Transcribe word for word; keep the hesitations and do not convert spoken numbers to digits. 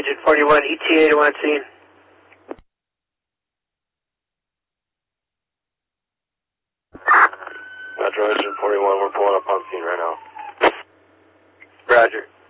Agent forty-one, E T A to on scene. Metro Agent forty-one, we're pulling up on scene right now. Roger.